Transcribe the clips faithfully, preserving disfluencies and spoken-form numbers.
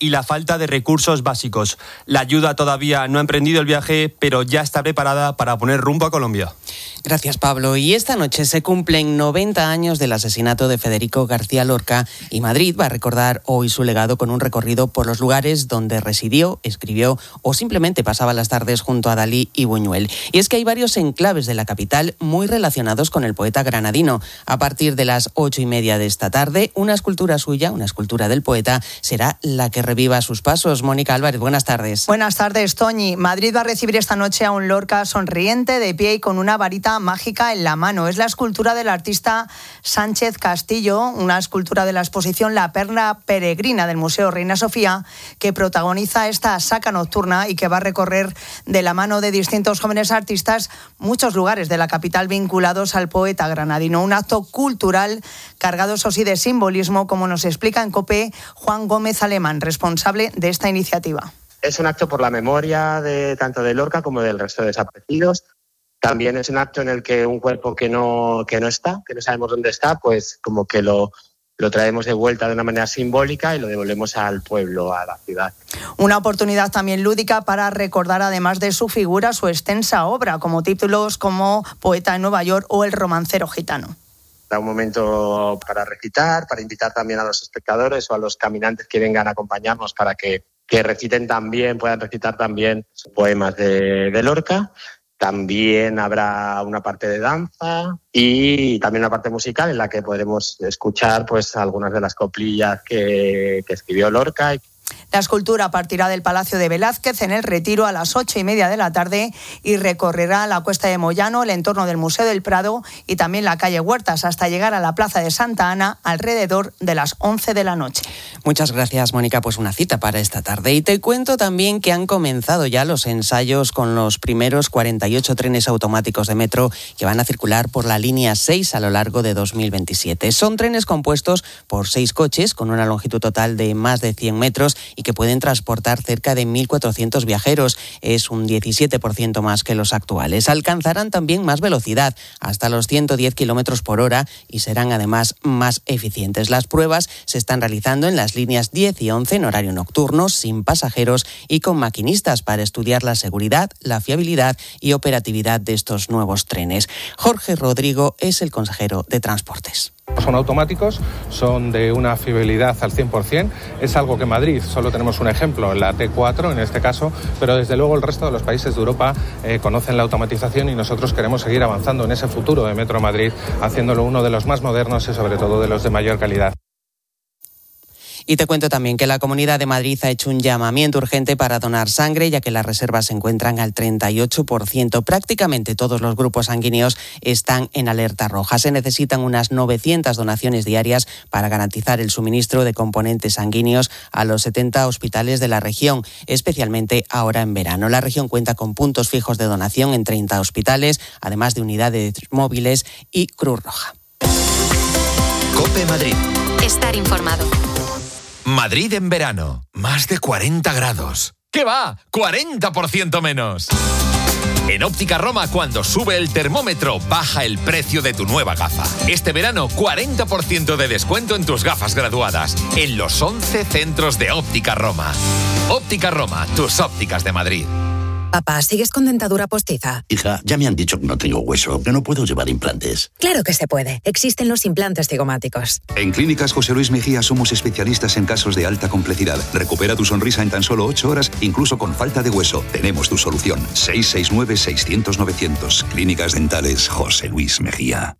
y la falta de recursos básicos. La ayuda todavía no ha emprendido el viaje, pero ya está preparada para poner rumbo a Colombia. Gracias, Pablo. Y esta noche se cumplen noventa años del asesinato de Federico García Lorca y Madrid va a recordar hoy su legado con un recorrido por los lugares donde residió, escribió o simplemente pasaba las tardes junto a Dalí y Buñuel. Y es que hay varios enclaves de la capital muy relacionados con el poeta granadino. A partir de las ocho y media de esta tarde, una escultura suya, una escultura del poeta, será la que reviva sus pasos. Mónica Álvarez, buenas tardes. Buenas tardes, Toñi. Madrid va a recibir esta noche a un Lorca sonriente, de pie y con una varita mágica en la mano. Es la escultura del artista Sánchez Castillo, una escultura de la exposición La Perla Peregrina del Museo Reina Sofía, que protagoniza esta saca nocturna y que va a recorrer de la mano de distintos jóvenes artistas muchos lugares de la capital vinculados al poeta granadino. Un acto cultural cargado, eso sí, de simbolismo, como nos explica en COPE Juan Gómez Alemán, responsable de esta iniciativa. Es un acto por la memoria de tanto de Lorca como del resto de desaparecidos. También es un acto en el que un cuerpo que no, que no está, que no sabemos dónde está, pues como que lo, lo traemos de vuelta de una manera simbólica y lo devolvemos al pueblo, a la ciudad. Una oportunidad también lúdica para recordar, además de su figura, su extensa obra, como títulos como Poeta en Nueva York o El romancero gitano. Da un momento para recitar, para invitar también a los espectadores o a los caminantes que vengan a acompañarnos para que, que reciten también, puedan recitar también poemas de, de Lorca. También habrá una parte de danza y también una parte musical en la que podremos escuchar pues algunas de las coplillas que, que escribió Lorca. La escultura partirá del Palacio de Velázquez en el Retiro a las ocho y media de la tarde y recorrerá la Cuesta de Moyano, el entorno del Museo del Prado y también la calle Huertas hasta llegar a la Plaza de Santa Ana alrededor de las once de la noche. Muchas gracias, Mónica. Pues una cita para esta tarde. Y te cuento también que han comenzado ya los ensayos con los primeros cuarenta y ocho trenes automáticos de metro que van a circular por la línea seis a lo largo de dos mil veintisiete. Son trenes compuestos por seis coches con una longitud total de más de cien metros y que pueden transportar cerca de mil cuatrocientos viajeros. Es un diecisiete por ciento más que los actuales. Alcanzarán también más velocidad, hasta los ciento diez kilómetros por hora, y serán además más eficientes. Las pruebas se están realizando en las líneas diez y once en horario nocturno, sin pasajeros y con maquinistas para estudiar la seguridad, la fiabilidad y operatividad de estos nuevos trenes. Jorge Rodrigo es el consejero de Transportes. Son automáticos, son de una fiabilidad al cien por ciento. Es algo que en Madrid solo tenemos un ejemplo, en la T cuatro en este caso, pero desde luego el resto de los países de Europa eh, conocen la automatización y nosotros queremos seguir avanzando en ese futuro de Metro Madrid, haciéndolo uno de los más modernos y sobre todo de los de mayor calidad. Y te cuento también que la Comunidad de Madrid ha hecho un llamamiento urgente para donar sangre, ya que las reservas se encuentran al treinta y ocho por ciento. Prácticamente todos los grupos sanguíneos están en alerta roja. Se necesitan unas novecientas donaciones diarias para garantizar el suministro de componentes sanguíneos a los setenta hospitales de la región, especialmente ahora en verano. La región cuenta con puntos fijos de donación en treinta hospitales, además de unidades móviles y Cruz Roja. COPE Madrid. Estar informado. Madrid en verano, más de cuarenta grados. ¿Qué va? ¡cuarenta por ciento menos! En Óptica Roma, cuando sube el termómetro, baja el precio de tu nueva gafa. Este verano, cuarenta por ciento de descuento en tus gafas graduadas, en los once centros de Óptica Roma. Óptica Roma, tus ópticas de Madrid. Papá, ¿sigues con dentadura postiza? Hija, ya me han dicho que no tengo hueso, que no puedo llevar implantes. Claro que se puede. Existen los implantes cigomáticos. En Clínicas José Luis Mejía somos especialistas en casos de alta complejidad. Recupera tu sonrisa en tan solo ocho horas, incluso con falta de hueso. Tenemos tu solución. seis seis nueve, seiscientos, novecientos. Clínicas Dentales José Luis Mejía.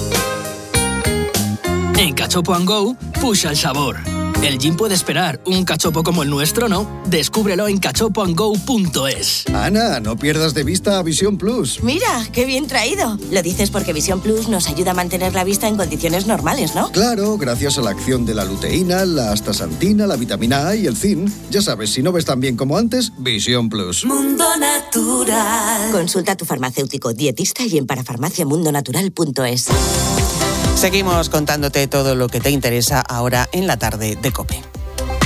En Cachopo and Go, pusha el sabor. El gin puede esperar, un cachopo como el nuestro no. Descúbrelo en cachopo and go punto es. Ana, no pierdas de vista a Visión Plus. Mira, qué bien traído. Lo dices porque Visión Plus nos ayuda a mantener la vista en condiciones normales, ¿no? Claro, gracias a la acción de la luteína, la astaxantina, la vitamina A y el zinc. Ya sabes, si no ves tan bien como antes, Visión Plus. Mundo Natural. Consulta a tu farmacéutico, dietista y en parafarmacia mundo natural punto es. Seguimos contándote todo lo que te interesa ahora en la tarde de COPE.